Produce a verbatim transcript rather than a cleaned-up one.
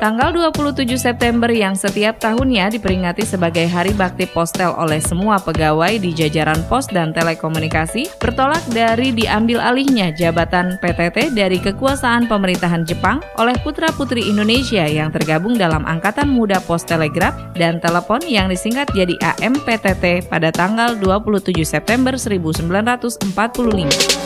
Tanggal dua puluh tujuh September yang setiap tahunnya diperingati sebagai Hari Bakti Postel oleh semua pegawai di jajaran pos dan telekomunikasi bertolak dari diambil alihnya jabatan P T T dari kekuasaan pemerintahan Jepang oleh putra-putri Indonesia yang tergabung dalam Angkatan Muda Pos Telegraf dan Telepon yang disingkat jadi A M P T T pada tanggal dua puluh tujuh September seribu sembilan ratus empat puluh lima.